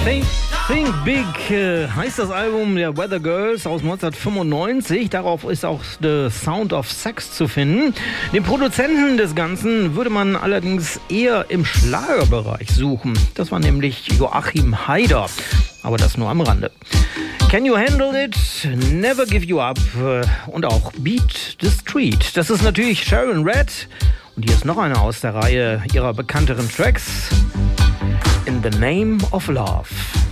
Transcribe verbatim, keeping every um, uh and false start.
Think, Think Big äh, heißt das Album der Weather Girls aus neunzehnhundertfünfundneunzig. Darauf ist auch The Sound of Sex zu finden. Den Produzenten des Ganzen würde man allerdings eher im Schlagerbereich suchen. Das war nämlich Joachim Haider. Aber das nur am Rande. Can You Handle It? Never Give You Up und auch Beat the Street. Das ist natürlich Sharon Red. Und hier ist noch eine aus der Reihe ihrer bekannteren Tracks. In the Name of Love.